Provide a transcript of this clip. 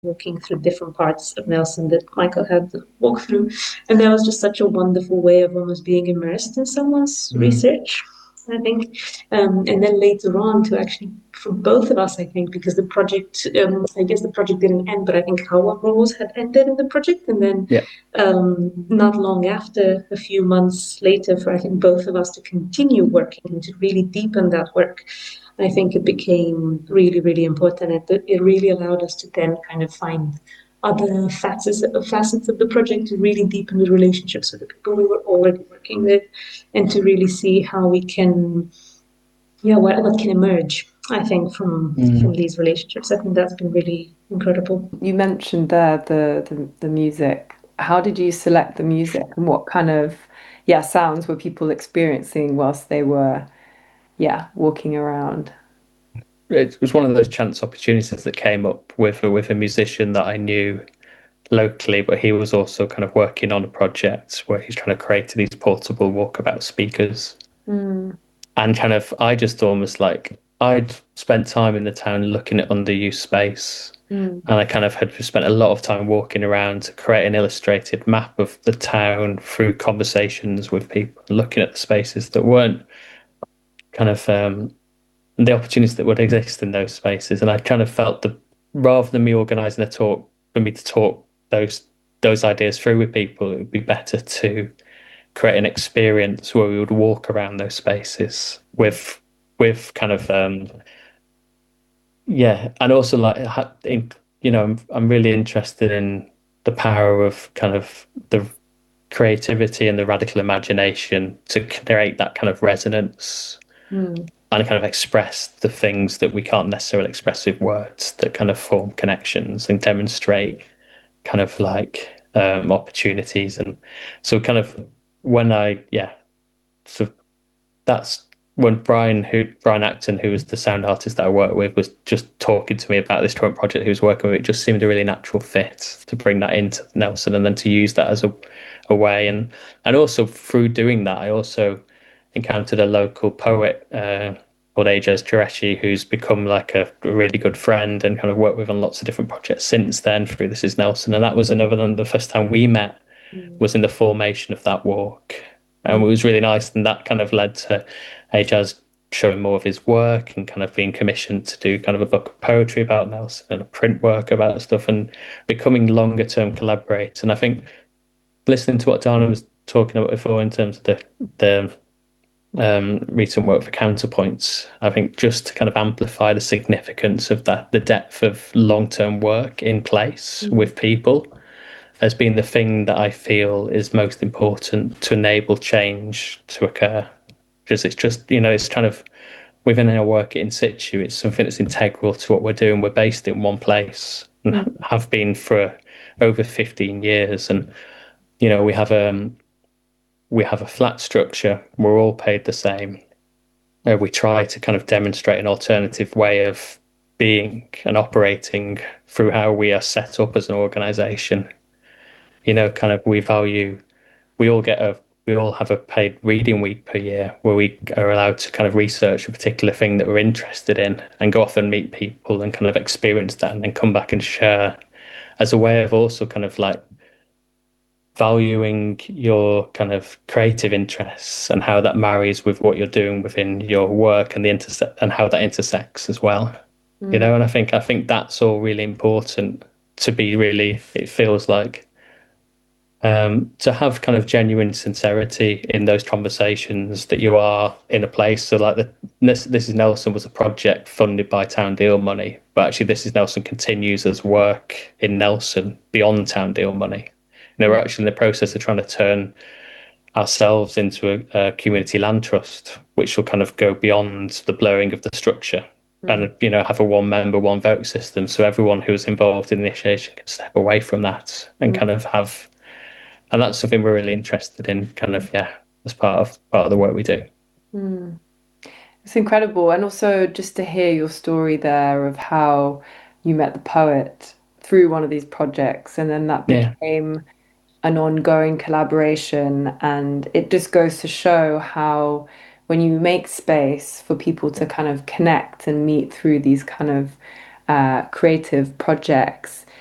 walking through different parts of Nelson that Michael had to walk through. And that was just such a wonderful way of almost being immersed in someone's Mm. research, I think. And then later on to actually, for both of us, I think, because the project, I guess the project didn't end, but I think our roles had ended in the project. And then Yeah. not long after, a few months later, for I think both of us to continue working and to really deepen that work, I think it became really, really important. It really allowed us to then kind of find other facets of the project to really deepen the relationships with the people we were already working with, and to really see how we can, yeah, what can emerge. I think from Mm. these relationships. I think that's been really incredible. You mentioned there the music. How did you select the music and what kind of sounds were people experiencing whilst they were walking around? It was one of those chance opportunities that came up with a musician that I knew locally, but he was also kind of working on a project where he's trying to create these portable walkabout speakers. Mm, And kind of, I just almost like I'd spent time in the town looking at underused space, mm, and I kind of had spent a lot of time walking around to create an illustrated map of the town through conversations with people, looking at the spaces that weren't kind of the opportunities that would exist in those spaces. And I kind of felt that rather than me organising a talk for me to talk those ideas through with people, it would be better to create an experience where we would walk around those spaces with kind of and also like I'm really interested in the power of kind of the creativity and the radical imagination to create that kind of resonance mm. and kind of express the things that we can't necessarily express with words, that kind of form connections and demonstrate kind of like opportunities. And so kind of when so that's when Brian Acton, who was the sound artist that I worked with, was just talking to me about this current project he was working with. It just seemed a really natural fit to bring that into Nelson and then to use that as a way. And also through doing that, I also encountered a local poet called Ajas Qureshi, who's become like a really good friend and kind of worked with on lots of different projects since then through This Is Nelson. And that was another than the first time we met Mm, was in the formation of that walk. And mm, it was really nice. And that kind of led to Ajaz showing more of his work and kind of being commissioned to do kind of a book of poetry about Nelson and a print work about stuff and becoming longer term collaborators. And I think listening to what Dana was talking about before in terms of the recent work for Counterpoints, I think just to kind of amplify the significance of that, the depth of long term work in place mm, with people as being the thing that I feel is most important to enable change to occur. Because it's just, it's kind of within our work in situ, it's something that's integral to what we're doing. We're based in one place and mm, have been for over 15 years. And, we have a flat structure. We're all paid the same. We try to kind of demonstrate an alternative way of being and operating through how we are set up as an organization. Kind of we all get we all have a paid reading week per year where we are allowed to kind of research a particular thing that we're interested in and go off and meet people and kind of experience that and then come back and share as a way of also kind of like valuing your kind of creative interests and how that marries with what you're doing within your work and the intersect and how that intersects as well. mm, And I think that's all really important to be really, it feels like to have kind of genuine sincerity in those conversations that you are in a place. So like this is Nelson was a project funded by Town Deal money, but actually This is Nelson continues as work in Nelson beyond Town Deal money. We're actually in the process of trying to turn ourselves into a community land trust, which will kind of go beyond the blurring of the structure mm, and have a one member, one vote system. So everyone who is involved in the initiation can step away from that and mm, kind of have, and that's something we're really interested in, kind of, as part of the work we do. mm. It's incredible. And also just to hear your story there of how you met the poet through one of these projects, and then that Yeah. became an ongoing collaboration. And it just goes to show how when you make space for people to kind of connect and meet through these kind of creative projects,